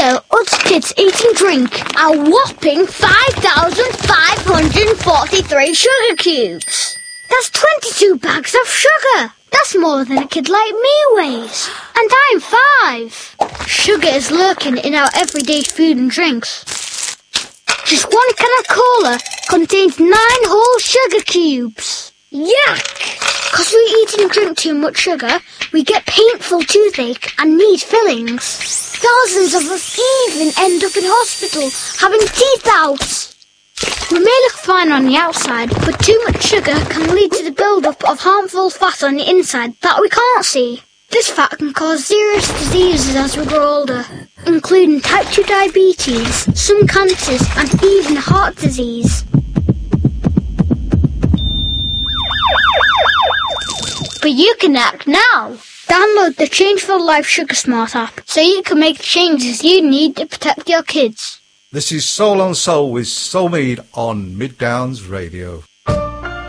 year, us kids eat and drink a whopping 5,543 sugar cubes. That's 22 bags of sugar. That's more than a kid like me weighs. And I'm 5. Sugar is lurking in our everyday food and drinks. Just one can of cola contains 9 whole sugar cubes. Yuck! Because we eat and drink too much sugar, we get painful toothache and need fillings. Thousands of us even end up in hospital having teeth out. We may look fine on the outside, but too much sugar can lead to the build-up of harmful fat on the inside that we can't see. This fat can cause serious diseases as we grow older, including type 2 diabetes, some cancers, and even heart disease. But you can act now. Download the Change for Life Sugar Smart app so you can make the changes you need to protect your kids. This is Soul on Soul with Soul Mead on Mid Downs Radio.